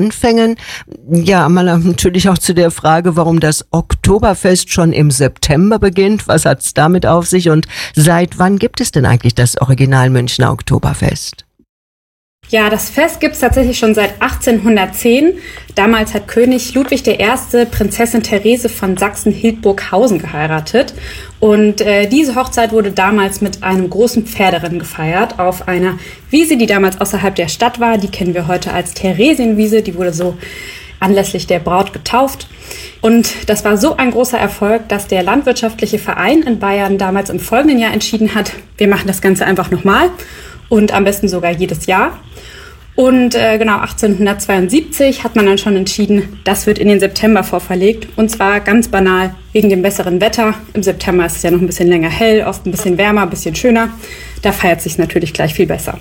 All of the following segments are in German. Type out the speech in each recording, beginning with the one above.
Anfängen. Ja, mal natürlich auch zu der Frage, warum das Oktoberfest schon im September beginnt. Was hat's damit auf sich und seit wann gibt es denn eigentlich das Original Münchner Oktoberfest? Ja, das Fest gibt's tatsächlich schon seit 1810. Damals hat König Ludwig I. Prinzessin Therese von Sachsen-Hildburghausen geheiratet. Und diese Hochzeit wurde damals mit einem großen Pferderennen gefeiert auf einer Wiese, die damals außerhalb der Stadt war. Die kennen wir heute als Theresienwiese. Die wurde so anlässlich der Braut getauft. Und das war so ein großer Erfolg, dass der landwirtschaftliche Verein in Bayern damals im folgenden Jahr entschieden hat, wir machen das Ganze einfach nochmal. Und am besten sogar jedes Jahr. Und genau 1872 hat man dann schon entschieden, das wird in den September vorverlegt. Und zwar ganz banal wegen dem besseren Wetter. Im September ist es ja noch ein bisschen länger hell, oft ein bisschen wärmer, ein bisschen schöner. Da feiert es sich natürlich gleich viel besser.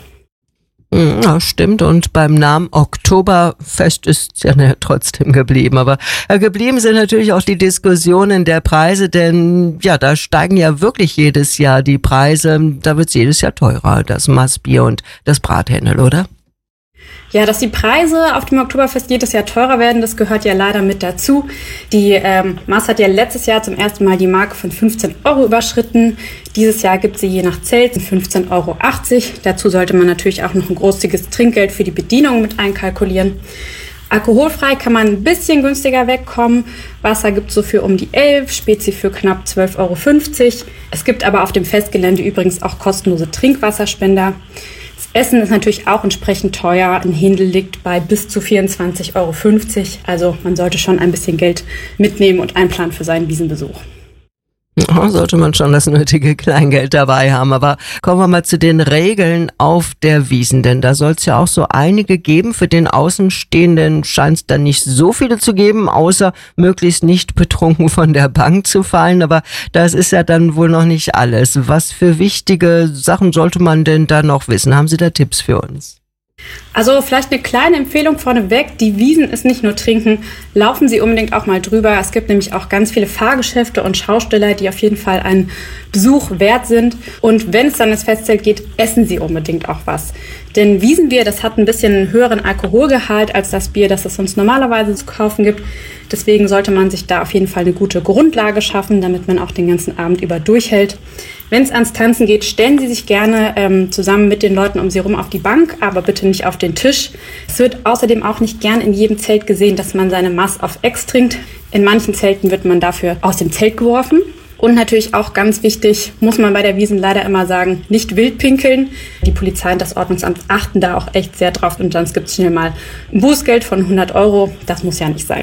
Ja, stimmt. Und beim Namen Oktoberfest ist es ja trotzdem geblieben. Aber geblieben sind natürlich auch die Diskussionen der Preise, denn ja, da steigen ja wirklich jedes Jahr die Preise. Da wird es jedes Jahr teurer, das Maßbier und das Brathändel, oder? Ja, dass die Preise auf dem Oktoberfest jedes Jahr teurer werden, das gehört ja leider mit dazu. Die Maß hat ja letztes Jahr zum ersten Mal die Marke von 15 € überschritten. Dieses Jahr gibt sie je nach Zelt 15,80 €. Dazu sollte man natürlich auch noch ein großzügiges Trinkgeld für die Bedienung mit einkalkulieren. Alkoholfrei kann man ein bisschen günstiger wegkommen. Wasser gibt es so für um die 11, Spezi für knapp 12,50 €. Es gibt aber auf dem Festgelände übrigens auch kostenlose Trinkwasserspender. Das Essen ist natürlich auch entsprechend teuer. Ein Händel liegt bei bis zu 24,50 €. Also man sollte schon ein bisschen Geld mitnehmen und einplanen für seinen Wiesenbesuch. Ja, sollte man schon das nötige Kleingeld dabei haben. Aber kommen wir mal zu den Regeln auf der Wiesn, denn da soll es ja auch so einige geben. Für den Außenstehenden scheint es dann nicht so viele zu geben, außer möglichst nicht betrunken von der Bank zu fallen. Aber das ist ja dann wohl noch nicht alles. Was für wichtige Sachen sollte man denn da noch wissen? Haben Sie da Tipps für uns? Also vielleicht eine kleine Empfehlung vorneweg. Die Wiesn ist nicht nur trinken, laufen Sie unbedingt auch mal drüber. Es gibt nämlich auch ganz viele Fahrgeschäfte und Schausteller, die auf jeden Fall einen Besuch wert sind. Und wenn es dann ins Festzelt geht, essen Sie unbedingt auch was. Denn Wiesenbier, das hat ein bisschen einen höheren Alkoholgehalt als das Bier, das es sonst normalerweise zu kaufen gibt. Deswegen sollte man sich da auf jeden Fall eine gute Grundlage schaffen, damit man auch den ganzen Abend über durchhält. Wenn es ans Tanzen geht, stellen Sie sich gerne zusammen mit den Leuten um Sie rum auf die Bank, aber bitte nicht auf den Tisch. Es wird außerdem auch nicht gern in jedem Zelt gesehen, dass man seine Maß auf Ex trinkt. In manchen Zelten wird man dafür aus dem Zelt geworfen. Und natürlich auch ganz wichtig, muss man bei der Wiesn leider immer sagen, nicht wild pinkeln. Die Polizei und das Ordnungsamt achten da auch echt sehr drauf und sonst gibt es schnell mal ein Bußgeld von 100 €. Das muss ja nicht sein.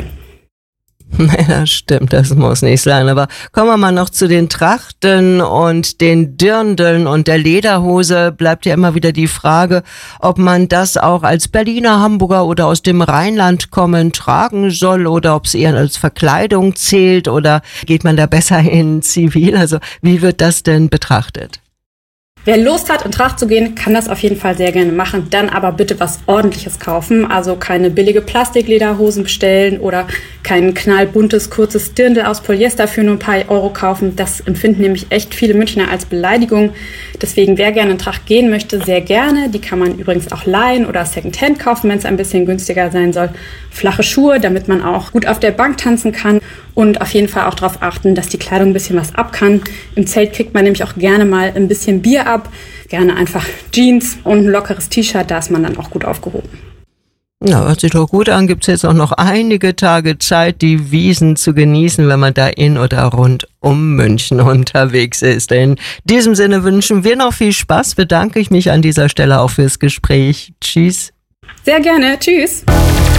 Ja, stimmt, das muss nicht sein. Aber kommen wir mal noch zu den Trachten und den Dirndeln und der Lederhose. Bleibt ja immer wieder die Frage, ob man das auch als Berliner, Hamburger oder aus dem Rheinland kommen tragen soll oder ob es eher als Verkleidung zählt oder geht man da besser in Zivil? Also wie wird das denn betrachtet? Wer Lust hat, in Tracht zu gehen, kann das auf jeden Fall sehr gerne machen. Dann aber bitte was Ordentliches kaufen. Also keine billige Plastiklederhosen bestellen oder kein knallbuntes, kurzes Dirndl aus Polyester für nur ein paar Euro kaufen. Das empfinden nämlich echt viele Münchner als Beleidigung. Deswegen, wer gerne in Tracht gehen möchte, sehr gerne. Die kann man übrigens auch leihen oder Secondhand kaufen, wenn es ein bisschen günstiger sein soll. Flache Schuhe, damit man auch gut auf der Bank tanzen kann. Und auf jeden Fall auch darauf achten, dass die Kleidung ein bisschen was ab kann. Im Zelt kriegt man nämlich auch gerne mal ein bisschen Bier ab. Gerne einfach Jeans und ein lockeres T-Shirt, da ist man dann auch gut aufgehoben. Ja, hört sich doch gut an. Gibt es jetzt auch noch einige Tage Zeit, die Wiesn zu genießen, wenn man da in oder rund um München unterwegs ist. In diesem Sinne wünschen wir noch viel Spaß. Bedanke ich mich an dieser Stelle auch fürs Gespräch. Tschüss. Sehr gerne. Tschüss.